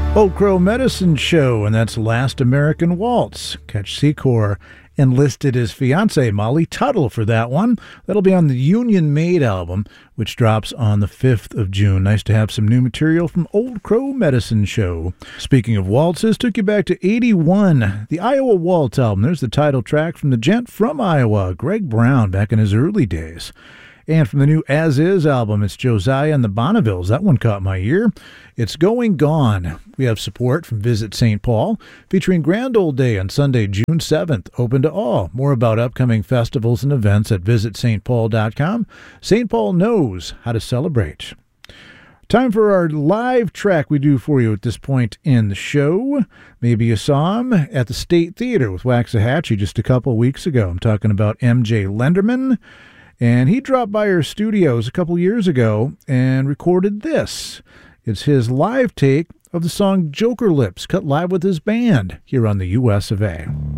Old Crow Medicine Show, and that's Last American Waltz. Catch Secor enlisted his fiancée, Molly Tuttle, for that one. That'll be on the Union Made album, which drops on the 5th of June. Nice to have some new material from Old Crow Medicine Show. Speaking of waltzes, took you back to 81, the Iowa Waltz album. There's the title track from the gent from Iowa, Greg Brown, back in his early days. And from the new As Is album, it's Josiah and the Bonnevilles. That one caught my ear. It's Going Gone. We have support from Visit St. Paul, featuring Grand Old Day on Sunday, June 7th, open to all. More about upcoming festivals and events at visitstpaul.com. St. Paul knows how to celebrate. Time for our live track we do for you at this point in the show. Maybe you saw him at the State Theater with Waxahachie just a couple weeks ago. I'm talking about MJ Lenderman. And he dropped by our studios a couple years ago and recorded this. It's his live take of the song Joker Lips, cut live with his band here on the US of A.